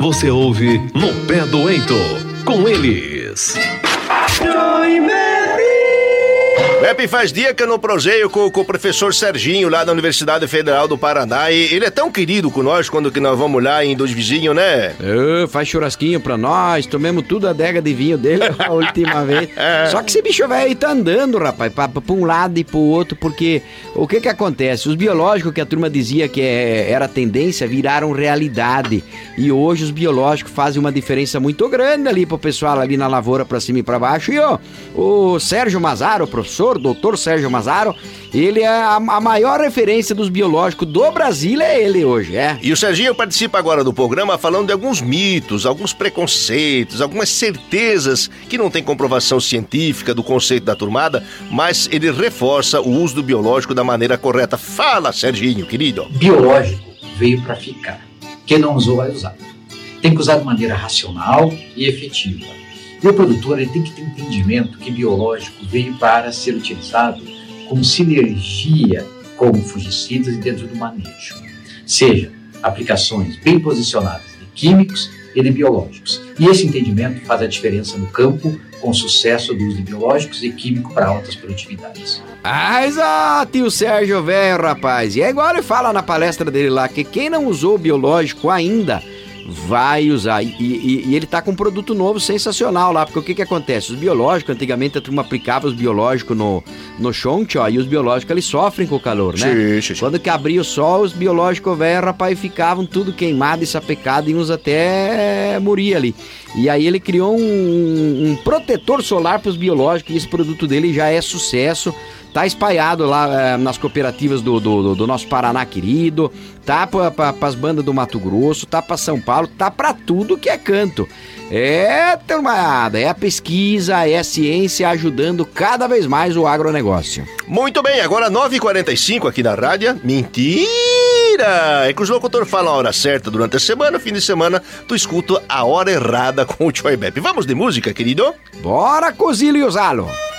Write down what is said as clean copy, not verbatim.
Você ouve No Pé do Heitor, com eles. Pepe, faz dia que eu não proseio com o professor Serginho lá da Universidade Federal do Paraná e ele é tão querido com nós quando que nós vamos lá em Dois Vizinhos, né? Faz churrasquinho pra nós, tomemos tudo a adega de vinho dele a última vez. Só que esse bicho velho aí tá andando, rapaz, pra um lado e pro outro, porque o que acontece? Os biológicos que a turma dizia que era tendência viraram realidade. E hoje os biológicos fazem uma diferença muito grande ali pro pessoal ali na lavoura pra cima e pra baixo. E o Sérgio Mazaro, o professor, doutor Sérgio Mazaro, ele é a maior referência dos biológicos do Brasil, é ele hoje, é. E o Serginho participa agora do programa falando de alguns mitos, alguns preconceitos, algumas certezas que não tem comprovação científica do conceito da turmada, mas ele reforça o uso do biológico da maneira correta. Fala, Serginho, querido. Biológico veio para ficar. Quem não usou, vai usar. Tem que usar de maneira racional e efetiva. E o produtor ele tem que ter entendimento que biológico veio para ser utilizado como sinergia com fungicidas e dentro do manejo. Seja, aplicações bem posicionadas de químicos e de biológicos. E esse entendimento faz a diferença no campo com o sucesso do uso de biológicos e químicos para altas produtividades. Exato, o Sérgio velho, rapaz. E é igual ele fala na palestra dele lá, que quem não usou biológico ainda vai usar, e ele tá com um produto novo sensacional lá, porque o que acontece? Os biológicos, antigamente a turma aplicava os biológicos no chonte, e os biológicos eles sofrem com o calor, né? Sim. Quando que abria o sol, os biológicos velho, rapaz, ficavam tudo queimado e sapecado e uns até morria ali. E aí ele criou um protetor solar para os biológicos, e esse produto dele já é sucesso. Tá espalhado lá nas cooperativas do nosso Paraná querido, tá pras bandas do Mato Grosso, tá pra São Paulo, tá pra tudo que é canto. É, turmada, é a pesquisa, é a ciência ajudando cada vez mais o agronegócio. Muito bem, agora 9h45 aqui na rádio. Mentira! É que os locutores falam a hora certa durante a semana, fim de semana, tu escuta a hora errada com o Tio Beppe. Vamos de música, querido? Bora, Cozilo e Usalo!